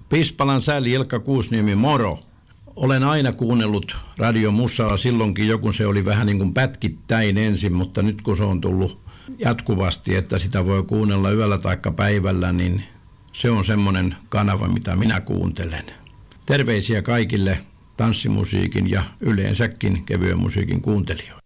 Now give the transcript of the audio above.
Pispalan Säli, Ilkka Kuusniemi, moro. Olen aina kuunnellut Radio Musaa silloinkin, kun se oli vähän niin kuin pätkittäin ensin, mutta nyt kun se on tullut jatkuvasti, että sitä voi kuunnella yöllä tai päivällä, niin se on semmoinen kanava, mitä minä kuuntelen. Terveisiä kaikille tanssimusiikin ja yleensäkin kevyen musiikin kuuntelijoille.